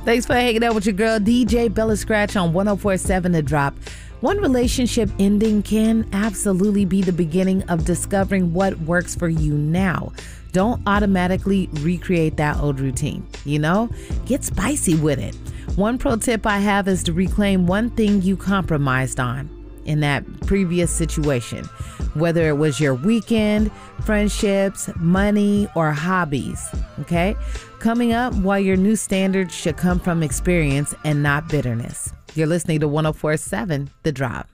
Thanks for hanging out with your girl, DJ Bella Scratch on 104.7 The Drop. One relationship ending can absolutely be the beginning of discovering what works for you now. Don't automatically recreate that old routine. Get spicy with it. One pro tip I have is to reclaim one thing you compromised on in that previous situation, whether it was your weekend, friendships, money, or hobbies. Okay? Coming up, while your new standards should come from experience and not bitterness. You're listening to 104.7 The Drop.